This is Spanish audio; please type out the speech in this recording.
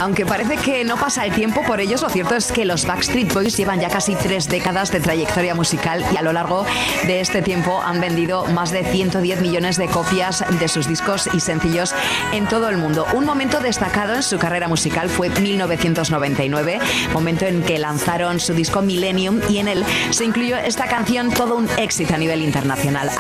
Aunque parece que no pasa el tiempo por ellos, lo cierto es que los Backstreet Boys llevan ya casi 3 décadas de trayectoria musical y a lo largo de este tiempo han vendido más de 110 millones de copias de sus discos y sencillos en todo el mundo. Un momento destacado en su carrera musical fue 1999, momento en que lanzaron su disco Millennium y en él se incluyó esta canción, todo un éxito a nivel internacional.